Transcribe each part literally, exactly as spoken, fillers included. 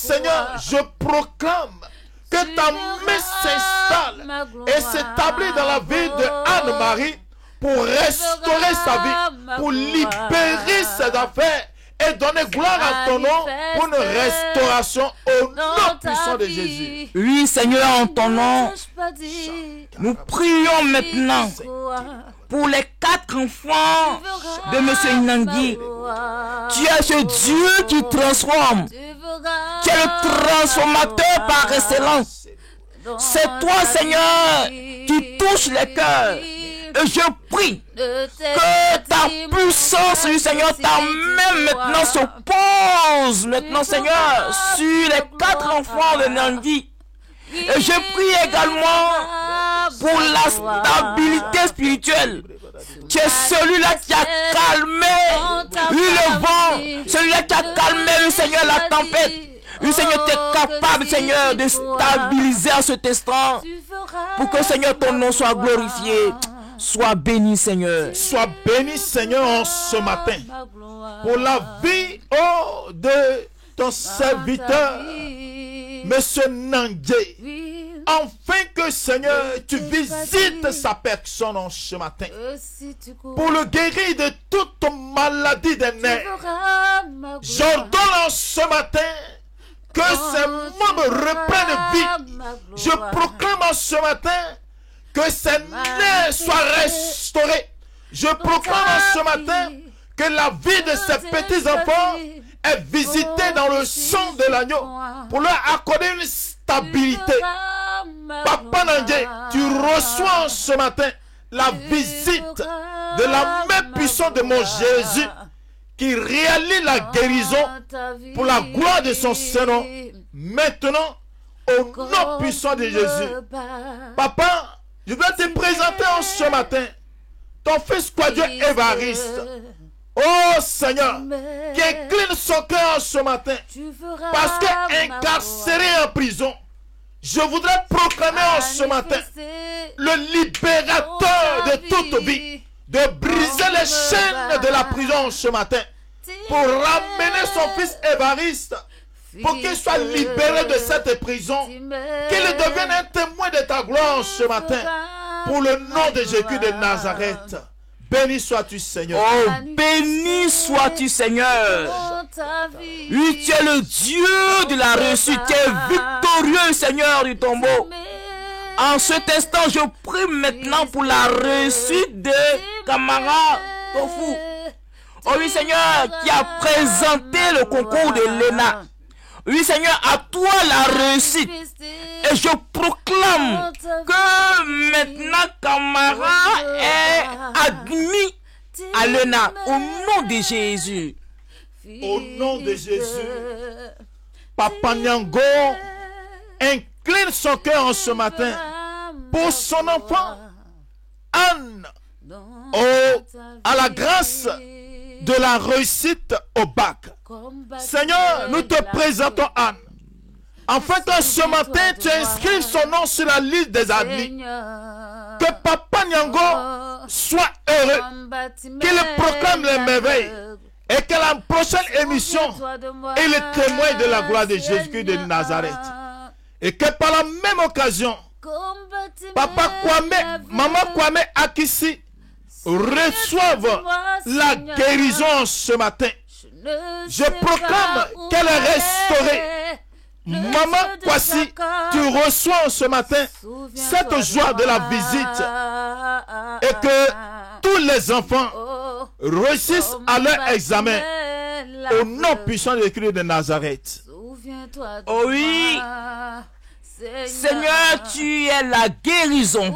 Seigneur, je proclame que ta main s'installe et s'établit dans la vie de Anne-Marie pour restaurer sa vie, pour libérer ses affaires et donner gloire à ton nom pour une restauration au nom puissant de Jésus. Oui, Seigneur, en ton nom, nous prions maintenant pour les quatre enfants de M. Inangui. Tu es ce Dieu qui transforme. Tu es le transformateur par excellence. C'est toi, Seigneur, qui touche les cœurs. Et je prie que ta puissance, Seigneur, ta main maintenant se pose maintenant, Seigneur, sur les quatre enfants de Nangui. Et je prie également pour la stabilité spirituelle. Tu es celui-là qui a calmé le vent, celui-là qui a calmé, le Seigneur, la tempête. Le Seigneur, tu es capable, Seigneur, de stabiliser à cet instant pour que, Seigneur, ton nom soit glorifié. Sois béni, Seigneur. Sois béni, Seigneur, en ce matin pour la vie oh, de ton serviteur, Monsieur Nangé. Enfin que, Seigneur, tu visites sa personne en ce matin pour le guérir de toute maladie des nerfs. J'ordonne en ce matin que ses membres reprennent vie. Je proclame en ce matin que ses nerfs soient restaurés. Je proclame en ce matin que la vie de ces petits-enfants est visitée dans le sang de l'agneau pour leur accorder une stabilité. Papa Nangé, tu reçois en ce matin la visite de la main puissante de mon Jésus qui réalise la guérison pour la gloire de son Saint-Nom. Maintenant, au nom puissant de Jésus. Papa, je vais te présenter en ce matin ton fils Quadieu Évariste. Oh Seigneur, qui incline son cœur en ce matin parce qu'incarcéré en prison, je voudrais proclamer en ce matin le libérateur de toute vie, de briser les chaînes de la prison ce matin pour ramener son fils Évariste, pour qu'il soit libéré de cette prison, qu'il devienne un témoin de ta gloire ce matin, pour le nom de Jésus de Nazareth. Béni sois-tu, Seigneur. Oh, béni sois-tu, Seigneur. Oui, tu es le Dieu de la réussite. Tu es victorieux, Seigneur du tombeau. En cet instant, je prie maintenant pour la réussite de Kamara Tofu. Oh oui, Seigneur, qui a présenté le concours de l'E N A. Oui, Seigneur, à toi la réussite. Et je proclame que maintenant Kamara est admis à l'E N A au nom de Jésus. Au nom de Jésus. Papa Nyango incline son cœur en ce matin pour son enfant Anne. Oh, à la grâce de la réussite au bac. Seigneur, nous te présentons Anne, afin que ce matin tu inscrives son nom sur la liste des admis. Que Papa Nyango soit heureux, qu'il proclame les merveilles et que la prochaine émission est le témoin de la gloire de Jésus de Nazareth. Et que par la même occasion, Papa Kwame, Maman Kwame Akissi reçoivent la guérison ce matin. Je proclame qu'elle est restaurée. Maman Kwasi, tu reçois ce matin cette joie de la visite et que tous les enfants réussissent à leur examen au nom puissant de Christ de Nazareth. Oh oui, Seigneur, tu es la guérison.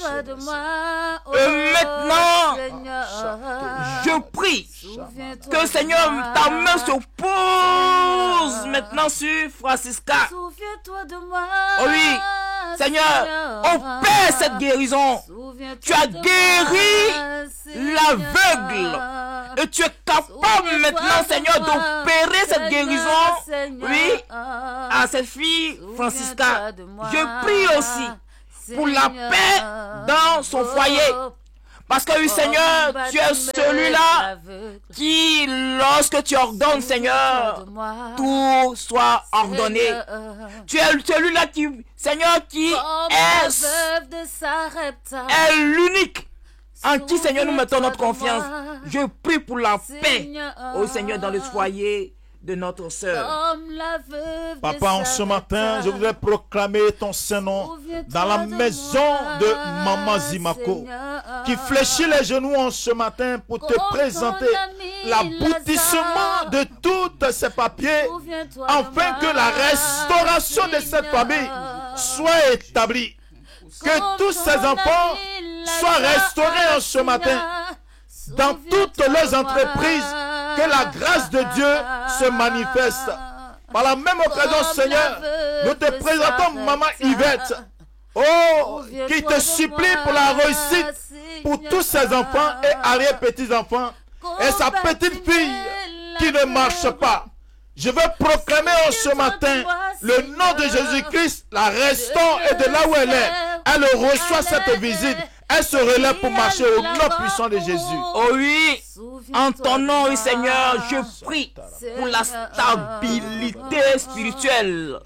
Et maintenant, je prie que, Seigneur, ta main se pose maintenant sur Francisca. Oh oui, Seigneur, opère cette guérison. Tu as guéri l'aveugle. Et tu es capable maintenant, Seigneur, d'opérer cette guérison. Oui, à cette fille, Francisca. Je prie aussi pour la paix dans son foyer, Parce que oui, Seigneur, tu es celui-là qui, lorsque tu ordonnes, Seigneur, tout soit ordonné. Tu es celui-là qui, Seigneur, qui est, est l'unique en qui, Seigneur, nous mettons notre confiance. Je prie pour la paix, ô Seigneur, dans le foyer de notre sœur. Papa, en ce matin, je voudrais proclamer ton Saint-Nom dans la maison de Maman Zimako, qui fléchit les genoux en ce matin pour te présenter l'aboutissement de tous ces papiers, afin que la restauration de cette famille soit établie. Que tous ces enfants soient restaurés en ce matin dans toutes leurs entreprises. Que la grâce de Dieu se manifeste. Par la même occasion, Seigneur, nous te présentons Maman Yvette, oh, qui te supplie pour la réussite pour tous ses enfants et arrière-petits-enfants et sa petite fille qui ne marche pas. Je veux proclamer en ce matin le nom de Jésus-Christ, la restaure et de là où elle est, elle reçoit cette visite. Elle se relève pour marcher au nom puissant de Jésus. Oh oui, en ton nom, oui, Seigneur, je prie pour la stabilité spirituelle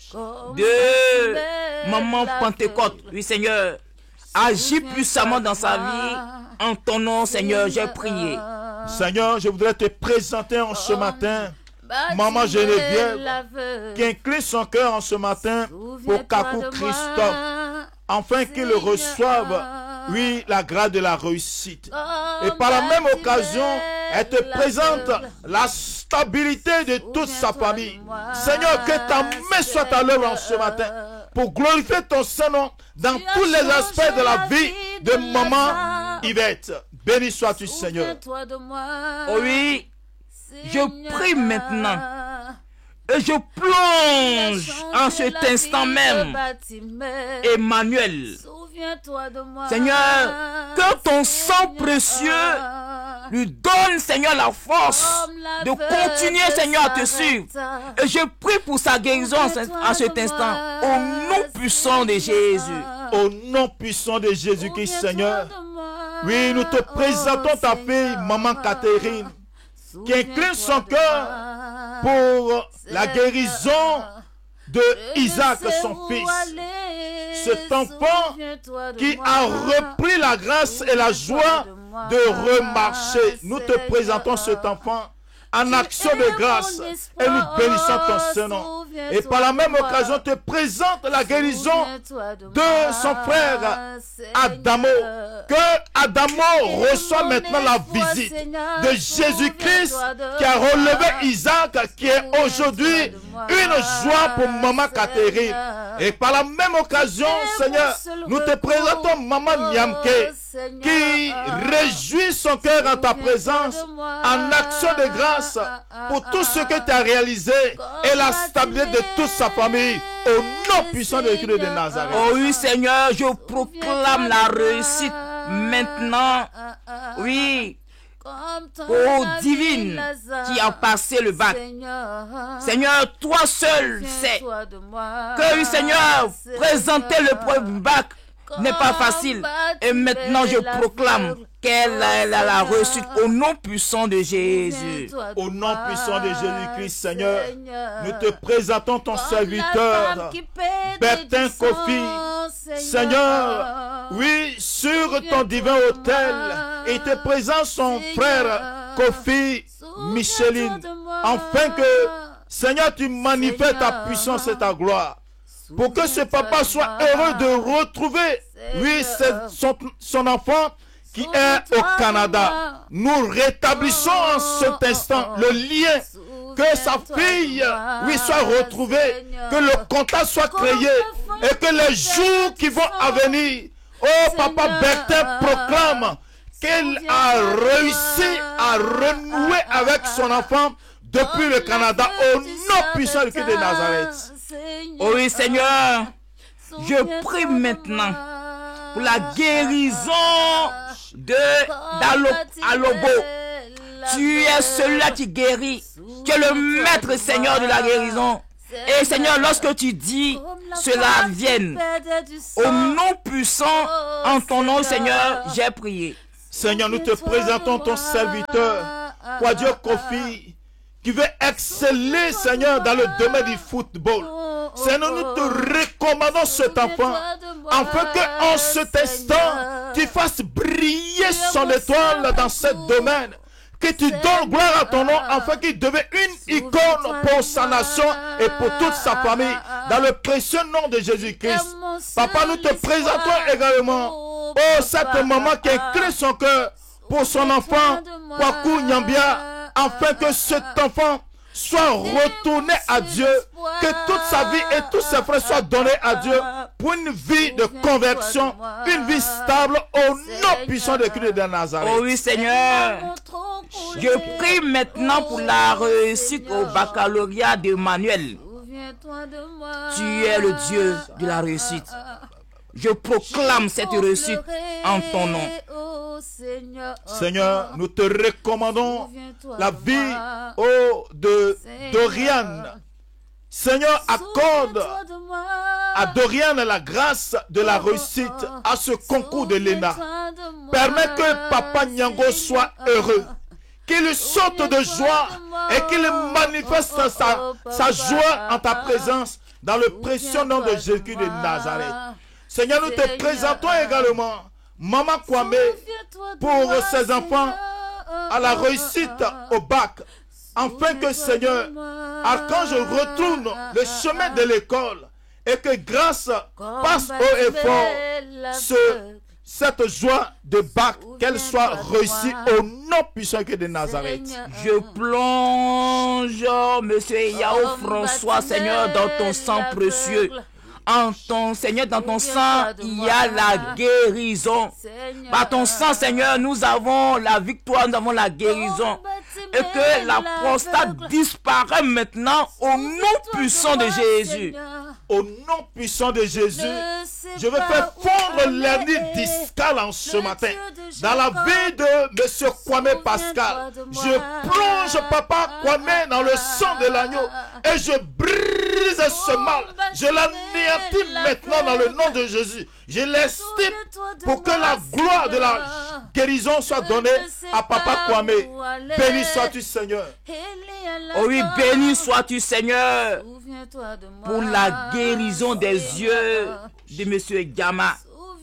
de Maman Pentecôte. Oui, Seigneur, agis puissamment dans sa vie. En ton nom, Seigneur, j'ai prié. Seigneur, je voudrais te présenter en ce matin Maman Geneviève, qui incline son cœur en ce matin pour Kakou Christophe, afin qu'il reçoive, oui, la grâce de la réussite. Et par la même occasion, elle te présente la stabilité de toute sa famille. Seigneur, que ta main soit à l'œuvre en ce matin pour glorifier ton Saint-Nom dans tous les aspects de la vie de Maman Yvette. Béni sois-tu, Seigneur. Oh oui, je prie maintenant et je plonge en cet instant même Emmanuel. Seigneur, que ton sang précieux lui donne, Seigneur, la force de continuer, Seigneur, à te suivre. Et je prie pour sa guérison en cet instant, au nom puissant de Jésus. Au nom puissant de Jésus-Christ, Seigneur. Oui, nous te présentons ta fille, Maman Catherine, qui incline son cœur pour la guérison de Isaac, son fils. Cet enfant qui a repris la grâce et la joie de remarcher. Nous te présentons cet enfant en action de grâce et nous bénissons ton Saint-Nom. Et par la même occasion, te présente la guérison de son frère Adamo. Que Adamo reçoit maintenant la visite de Jésus-Christ qui a relevé Isaac, qui est aujourd'hui une joie pour Maman Catherine. Et par la même occasion, Seigneur, nous te présentons Maman Niamke, qui réjouit son cœur en ta présence, en action de grâce pour tout ce que tu as réalisé et la stabilité de toute sa famille, au nom puissant de Jésus de Nazareth. Oh oui, Seigneur, je proclame la réussite maintenant. Oui, ô divine qui a passé le bac. Seigneur, toi seul sais que, oui, Seigneur, présenter le premier bac n'est pas facile. Et maintenant, je proclame qu'elle a la réussite au nom puissant de Jésus. Au nom puissant de Jésus-Christ, Seigneur, nous te présentons ton serviteur, Bertin Kofi. Seigneur, oui, sur ton divin autel, il te présente son frère Kofi Micheline, afin que, Seigneur, tu manifestes ta puissance et ta gloire, pour que ce papa soit heureux de retrouver, oui, son, son enfant qui est au Canada. Nous rétablissons en cet instant le lien, que sa fille, oui, soit retrouvée, que le contact soit créé, et que les jours qui vont à venir, oh, papa Bertin proclame qu'elle a réussi à renouer avec son enfant depuis le Canada, au nom puissant du Christ de Nazareth. Oh oui, Seigneur, je prie maintenant pour la guérison de d'Alobo. Tu es celui-là qui guérit. Tu es le maître, Seigneur, de la guérison. Et Seigneur, lorsque tu dis cela vienne, au nom puissant, en ton nom, Seigneur, j'ai prié. Seigneur, nous te présentons ton serviteur, Kwadio Kofi, qui veut exceller, Seigneur, dans le domaine du football. Seigneur, nous te recommandons cet enfant, afin qu'en cet instant, tu fasses briller son étoile dans ce domaine. Que tu donnes gloire à ton nom, afin qu'il devienne une icône pour sa nation et pour toute sa famille, dans le précieux nom de Jésus-Christ. Papa, nous te présentons également, oh, cette maman qui incline son cœur pour son enfant, Kwaku Nyambia, afin que cet enfant soit retourné à Dieu, que toute sa vie et tous ses frères soient donnés à Dieu pour une vie de conversion, une vie stable au nom puissant de Christ de Nazareth. Oh oui, Seigneur. Je prie maintenant pour la réussite au baccalauréat d'Emmanuel. Tu es le Dieu de la réussite. Je proclame cette réussite en ton nom. Seigneur, nous te recommandons la vie oh, de Dorian. Seigneur, accorde à Dorian la grâce de la réussite à ce concours de l'E N A. Permets que Papa Nyango soit heureux, qu'il saute de joie et qu'il manifeste sa, sa joie en ta présence dans le précieux nom de Jésus de Nazareth. Seigneur, nous te présentons également Maman Kwame pour ses enfants à la réussite au bac, afin que, Seigneur, quand je retourne le chemin de l'école et que grâce passe haut et fort ce, cette joie de bac, qu'elle soit réussie au nom puissant que de Nazareth. Je plonge, Monsieur Yao François, Seigneur, dans ton sang précieux. En ton Seigneur, dans ton sang, il y a la guérison. Par ton sang, Seigneur, nous avons la victoire, nous avons la guérison. Et que la prostate disparaît maintenant au nom puissant de Jésus. Au nom puissant de Jésus, je veux faire fondre l'hernie discale en ce matin. Dans la vie de Monsieur Kwame Pascal, je plonge Papa Kwame dans le sang de l'agneau et je brise ce mal. Je l'anéantis maintenant dans le nom de Jésus. Je l'estime pour que la gloire de la guérison soit donnée à Papa Kwame. Béni sois-tu, Seigneur. Oh oui, béni sois-tu, Seigneur, pour la guérison des yeux de Monsieur Gama.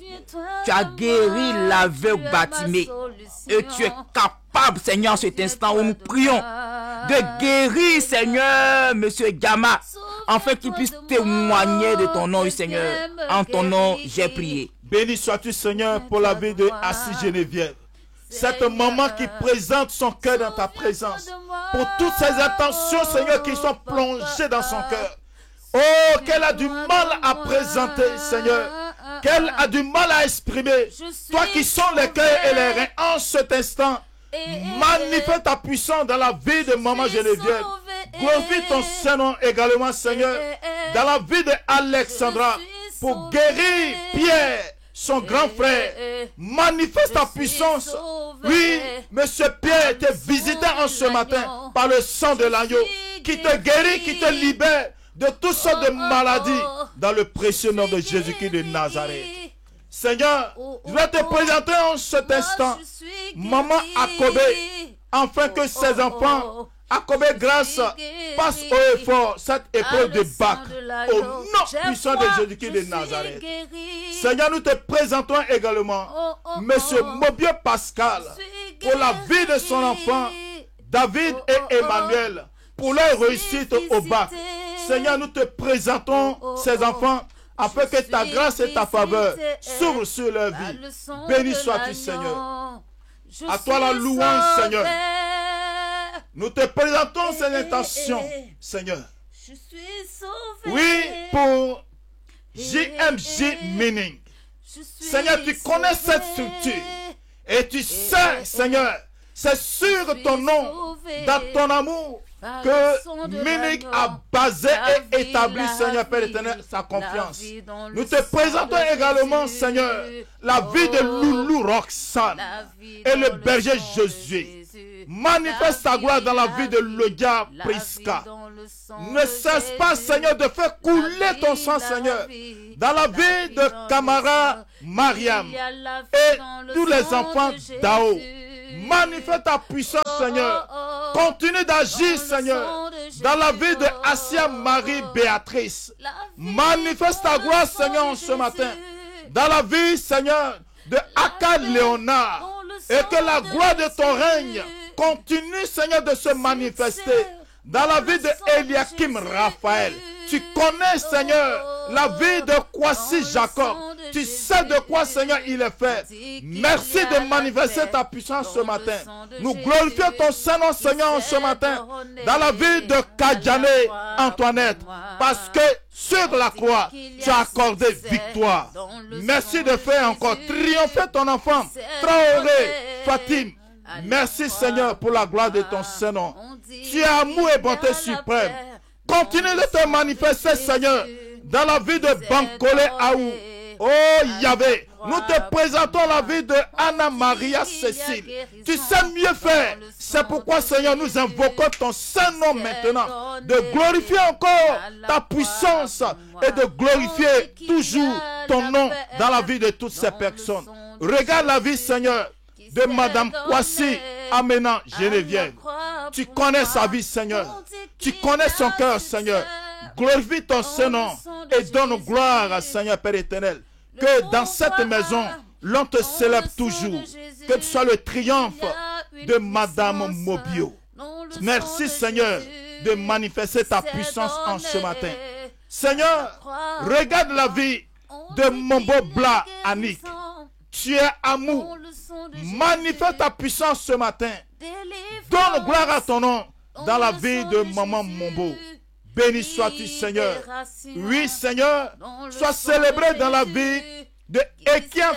Tu as guéri l'aveugle Batimé et tu es capable, Seigneur, en cet instant où nous prions, de guérir, Seigneur, Monsieur Gama, afin qu'il puisse témoigner de ton nom, Seigneur. En ton nom, j'ai prié. Béni sois-tu, Seigneur, pour la vie de Assis Geneviève. Cette maman qui présente son cœur dans ta présence, pour toutes ses intentions, Seigneur, qui sont plongées dans son cœur. Oh, qu'elle a du mal à présenter, Seigneur, qu'elle a du mal à exprimer. Toi qui sont les cœurs et les reins, en cet instant, manifeste ta puissance dans la vie de maman Geneviève. Glorifie ton Saint-Nom également, Seigneur, dans la vie de Alexandra, pour guérir Pierre, son grand frère. Manifeste ta puissance. Oui, Monsieur Pierre était visité en ce matin par le sang de l'agneau, qui te guérit, qui te libère de toutes sortes de maladies, dans le précieux nom de Jésus-Christ de Nazareth. Seigneur, je vais te présenter en cet instant Maman Akobe, afin que ses enfants, Akobe grâce, passent au effort cette épreuve de bac, au nom puissant de Jésus-Christ de Nazareth. Seigneur, nous te présentons également Monsieur Mobio Pascal, pour la vie de son enfant, David et Emmanuel, pour leur réussite au bac. Seigneur, nous te présentons ces enfants, afin que ta grâce et ta faveur s'ouvrent sur leur vie. Béni sois-tu, Seigneur. À toi la louange, Seigneur. Nous te présentons ces intentions, Seigneur. Oui, pour J M J Meaning. Seigneur, tu connais cette structure. Et tu sais, Seigneur, c'est sur ton nom, dans ton amour, que Meaning a basé et établi, Seigneur Père éternel, sa confiance. Nous te présentons également, Seigneur, la vie de Loulou Roxane et le berger Josué. Manifeste ta gloire dans la vie de Lodia Priska. Ne cesse pas, Seigneur, de faire couler ton sang, Seigneur, dans la vie de Kamara Mariam et tous les enfants d'Ao. Manifeste ta puissance, Seigneur. Continue d'agir, Seigneur, dans la vie de Assia Marie Béatrice. Manifeste ta gloire, Seigneur, ce matin, dans la vie, Seigneur, de Aka Léonard. Et que la gloire de ton règne continue, Seigneur, de se manifester dans la vie de Eliakim Raphaël. Tu connais, Seigneur, la vie de Kwasi Jacob. Tu sais de quoi, Seigneur, il est fait. Merci de manifester ta puissance ce matin. Nous glorifions ton Saint-Nom, Seigneur, ce matin, dans la vie de Kadjane Antoinette. Parce que sur la croix, tu as accordé victoire. Merci de faire encore triompher ton enfant, Traoré Fatim. Merci, Seigneur, pour la gloire de ton Saint-Nom. Tu es amour et bonté suprême. Continue de te manifester, Seigneur, dans la vie de Bankole Aou. Oh Yahvé, nous te présentons la vie de Anna Maria Cécile. Tu sais mieux faire. C'est pourquoi, Seigneur, nous invoquons ton Saint-Nom maintenant, de glorifier encore ta puissance et de glorifier toujours ton nom dans la vie de toutes ces personnes. Regarde la vie, Seigneur, de Madame Kwasi Amena Geneviève. Tu connais sa vie, Seigneur. Tu connais son cœur, Seigneur. Glorifie ton Saint-Nom et donne gloire, Seigneur Père éternel. Que dans cette maison, l'on te célèbre toujours. Que tu sois le triomphe de Madame Mobio. Merci, Seigneur, de manifester ta puissance en ce matin. Seigneur, regarde la vie de Mombo Bla Annick. Tu es amour. Manifeste ta puissance ce matin. Donne gloire à ton nom dans la vie de Maman Mombo. Béni sois-tu, Seigneur. Oui, Seigneur, sois célébré dans la vie de Ekia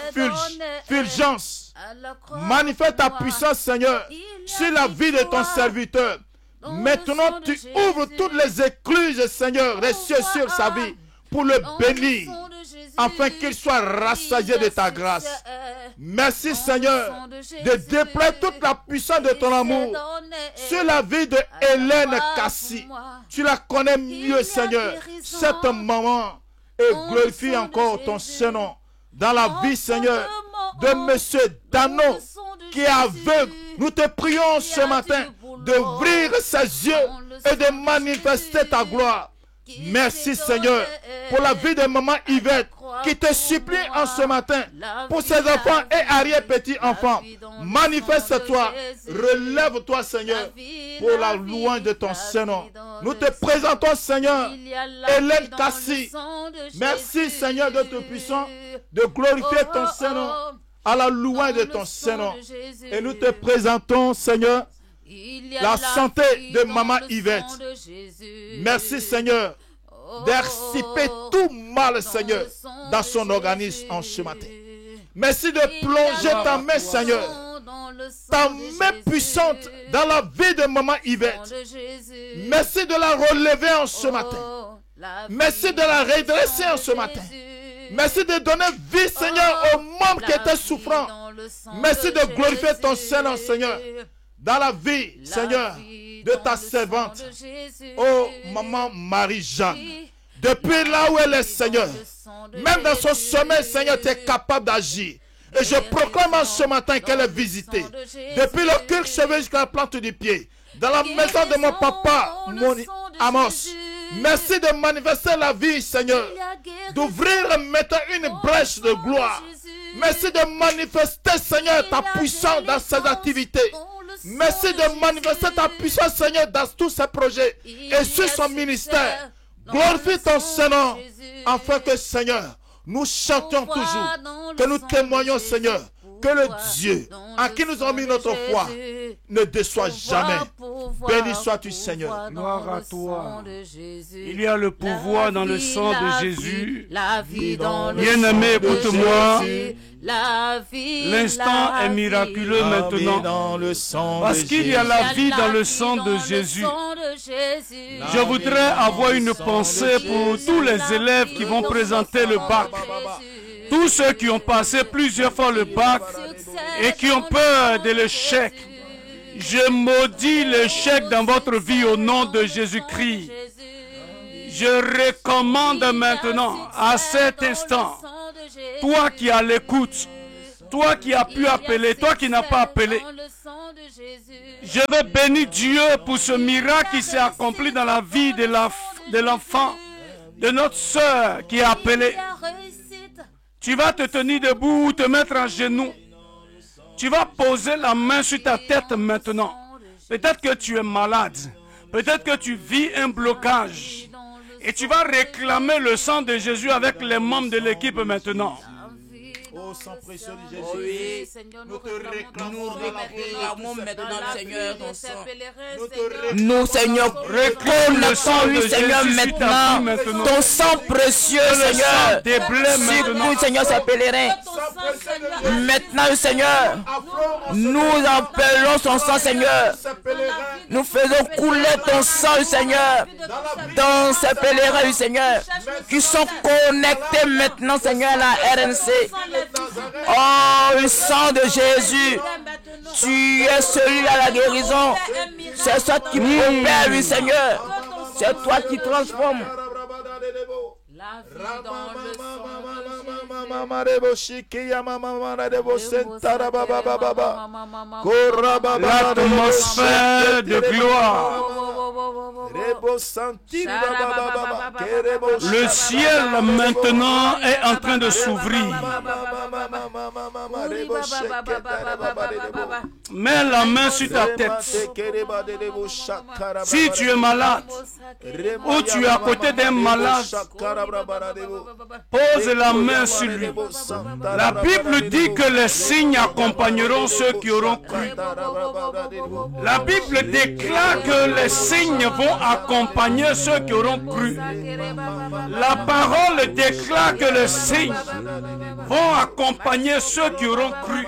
Fulgence. Manifeste ta puissance, Seigneur, sur la vie de ton serviteur. Maintenant, tu ouvres toutes les écluses, Seigneur, des cieux sur sa vie pour le bénir, afin qu'il soit rassasié de ta grâce. Merci, Seigneur, de déployer toute la puissance de ton amour sur la vie de Hélène Kassi. Tu la connais mieux, Seigneur, cette maman, et glorifie encore ton Saint-Nom dans la vie, Seigneur, de Monsieur Dano, qui est aveugle. Nous te prions ce matin d'ouvrir ses yeux et de manifester ta gloire. Merci, Seigneur, pour la vie de maman Yvette qui te supplie en ce matin pour ses enfants et arrière-petits-enfants. Manifeste-toi, relève-toi, Seigneur, pour la louange de ton Saint-Nom. Nous te présentons, Seigneur, Hélène Kassi. Merci, Seigneur, de ton puissant, de glorifier ton Saint-Nom à la louange de ton Saint-Nom. Et nous te présentons, Seigneur, la santé de maman Yvette. Merci, Seigneur, d'extirper tout mal, Seigneur, dans son organisme en ce matin. Merci de plonger ta main, Seigneur, ta main puissante dans la vie de maman Yvette. Merci de la relever en ce matin. Merci de la redresser en ce matin. Merci de donner vie, Seigneur, aux membres qui étaient souffrants. Merci de glorifier ton Seigneur, Seigneur, dans la vie, Seigneur, de ta servante, oh maman Marie-Jeanne. Depuis là où elle est, Seigneur, même dans son sommeil, Seigneur, tu es capable d'agir. Et je proclame en ce matin qu'elle est visitée. Depuis le cuir chevelu jusqu'à la plante du pied. Dans la maison de mon papa, mon Amos. Merci de manifester la vie, Seigneur. D'ouvrir maintenant une brèche de gloire. Merci de manifester, Seigneur, ta puissance dans ses activités. Merci de manifester ta puissance, Seigneur, dans tous ses projets et sur son ministère. Glorifie ton Saint-Nom, afin que, Seigneur, nous chantions toujours, que nous témoignons, Seigneur, que le Dieu en qui nous avons mis notre foi ne déçoit jamais. Béni sois-tu, Seigneur. Gloire à toi. Il y a le pouvoir dans le sang de Jésus. Bien-aimé, écoute-moi. L'instant est miraculeux maintenant. Parce qu'il y a la vie dans le sang de Jésus. Je voudrais avoir une pensée pour tous les élèves qui vont présenter le bac. Tous ceux qui ont passé plusieurs fois le bac et qui ont peur de l'échec. Je maudis l'échec dans votre vie au nom de Jésus-Christ. Je recommande maintenant, à cet instant, toi qui as l'écoute, toi qui as pu appeler, toi qui n'as pas appelé, je veux bénir Dieu pour ce miracle qui s'est accompli dans la vie de l'enfant, de notre sœur qui a appelé. Tu vas te tenir debout ou te mettre à genoux. Tu vas poser la main sur ta tête maintenant. Peut-être que tu es malade. Peut-être que tu vis un blocage. Et tu vas réclamer le sang de Jésus avec les membres de l'équipe maintenant. Oh, sang précieux de Jésus. Oh oui, nous te réclamons, réclamons maintenant, Seigneur, ton sang. Nous, Seigneur, reconnaissons, oui, Seigneur, maintenant, ton sang précieux, Seigneur. Sur nous, Seigneur, ces pèlerins. Maintenant, Seigneur, nous appelons son sang, Seigneur. Nous faisons couler ton sang, Seigneur, dans ces pèlerins, Seigneur, qui sont connectés maintenant, Seigneur, à la R N C. Oh, le sang de Jésus, tu es celui à la guérison. C'est toi qui opère, oui, Seigneur. C'est toi qui transforme. La vie dans le l'atmosphère de gloire. Le ciel maintenant est en train de s'ouvrir. Mets la main sur ta tête. Si tu es malade ou tu es à côté d'un malade, pose la main sur lui. La Bible dit que les signes accompagneront ceux qui auront cru. La Bible déclare que les signes vont accompagner ceux qui auront cru. La parole déclare que les signes vont accompagner ceux qui auront cru.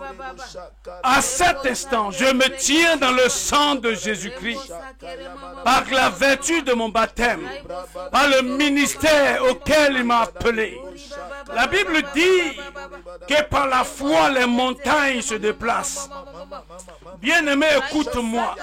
À cet instant, je me tiens dans le sang de Jésus-Christ, par la vertu de mon baptême, par le ministère auquel il m'a appelé. La Bible dit que par la foi, les montagnes se déplacent. Bien-aimé, écoute-moi.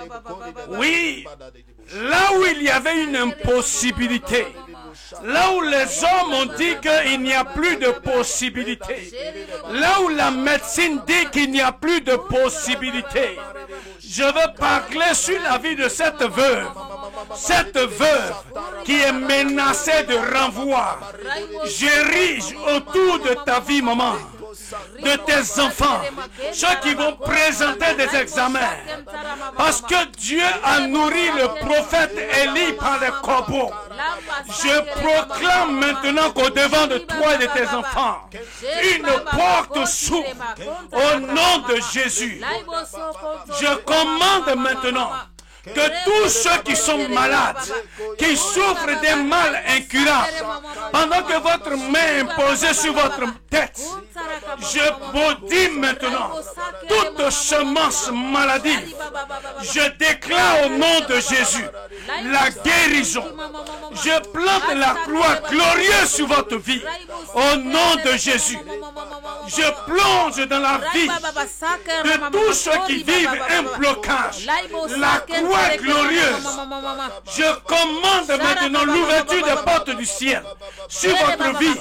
Oui, là où il y avait une impossibilité, là où les hommes ont dit qu'il n'y a plus de possibilité, là où la médecine dit qu'il n'y a plus de possibilité, je veux parler sur la vie de cette veuve. Cette veuve qui est menacée de renvoi. J'érige autour de ta vie, maman, de tes enfants, ceux qui vont présenter des examens. Parce que Dieu a nourri le prophète Élie par les corbeaux. Je proclame maintenant qu'au devant de toi et de tes enfants, une porte s'ouvre au nom de Jésus. Je commande maintenant que tous ceux qui sont malades, qui souffrent des mal incurables, pendant que votre main est posée sur votre tête, je maudis maintenant toute semence maladie. Je déclare au nom de Jésus la guérison. Je plante la croix glorieuse sur votre vie au nom de Jésus. Je plonge dans la vie de tous ceux qui vivent un blocage. La croix glorieuse. Je commande maintenant l'ouverture des portes du ciel sur votre vie.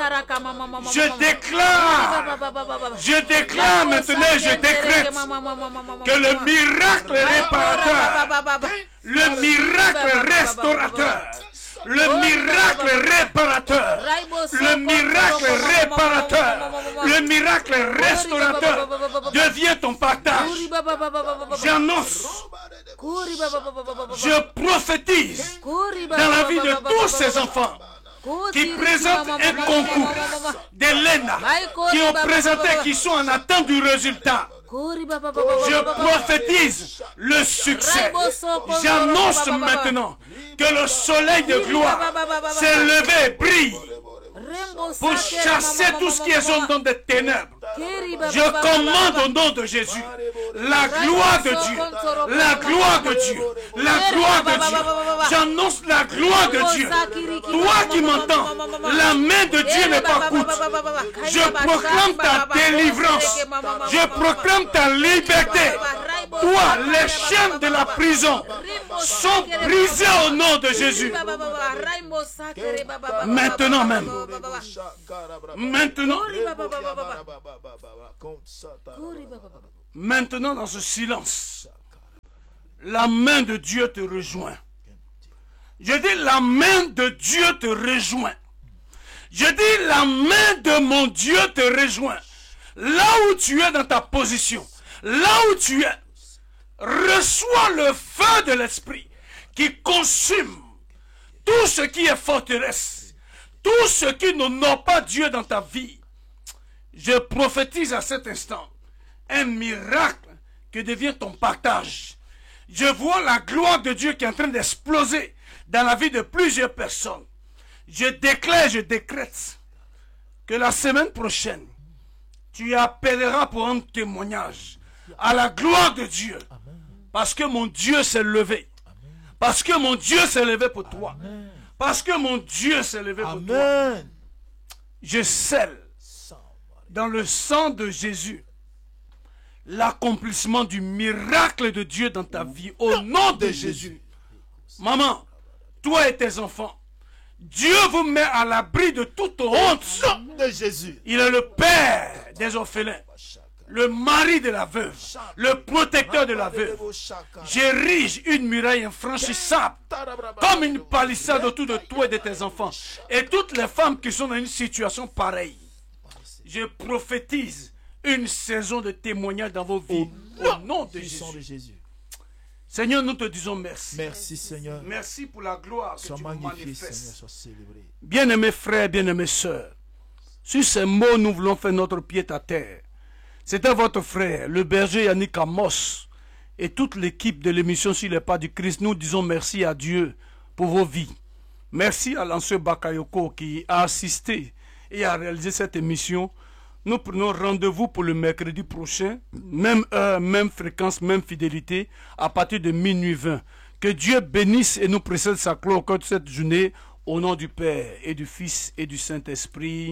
Je déclare, je déclare maintenant, je décrète que le miracle réparateur, le miracle restaurateur, le miracle réparateur, le miracle réparateur, le miracle restaurateur devient ton partage. J'annonce, je prophétise dans la vie de tous ces enfants qui présentent un concours, d'Elena, qui ont présenté, qui sont en attente du résultat. Je prophétise le succès. J'annonce maintenant que le soleil de gloire s'est levé, brille, pour chasser tout ce qui est zone dans des ténèbres. Je commande au nom de Jésus la gloire de Dieu, la gloire de Dieu, la gloire de Dieu. J'annonce la gloire de Dieu. Toi qui m'entends, la main de Dieu n'est pas courte. Je proclame ta délivrance. Je proclame ta liberté Toi, les chaînes de la prison sont brisées au nom de Jésus. Maintenant même. Maintenant. Maintenant, dans ce silence, la main de Dieu te rejoint. Je dis, la main de Dieu te rejoint. Je dis, la main de mon Dieu te rejoint. Là où tu es dans ta position, là où tu es, reçois le feu de l'Esprit qui consume tout ce qui est forteresse, tout ce qui n'honore pas Dieu dans ta vie. Je prophétise à cet instant un miracle qui devient ton partage. Je vois la gloire de Dieu qui est en train d'exploser dans la vie de plusieurs personnes. Je déclare, je décrète que la semaine prochaine, tu appelleras pour un témoignage à la gloire de Dieu. Parce que mon Dieu s'est levé. Parce que mon Dieu s'est levé pour toi. Parce que mon Dieu s'est levé pour toi. Je scelle dans le sang de Jésus l'accomplissement du miracle de Dieu dans ta vie. Au nom de Jésus. Maman, toi et tes enfants, Dieu vous met à l'abri de toute honte. De Jésus. Il est le père des orphelins, le mari de la veuve, le protecteur de la veuve. J'érige une muraille infranchissable, comme une palissade autour de toi et de tes enfants. Et toutes les femmes qui sont dans une situation pareille, je prophétise une saison de témoignage dans vos vies. Au nom de Jésus. Seigneur, nous te disons merci. Merci, Seigneur. Merci pour la gloire que sois tu magnifié, manifestes. Seigneur, sois célébré. Bien-aimés frères, bien-aimés sœurs, sur ces mots, nous voulons faire notre pied à terre. C'était votre frère, le berger Yannick Amos, et toute l'équipe de l'émission Sur les pas du Christ. Nous disons merci à Dieu pour vos vies. Merci à l'ancien Bakayoko qui a assisté et a réalisé cette émission. Nous prenons rendez-vous pour le mercredi prochain, même heure, même fréquence, même fidélité, à partir de minuit vingt. Que Dieu bénisse et nous précède sa gloire au cœur de cette journée, au nom du Père et du Fils et du Saint-Esprit.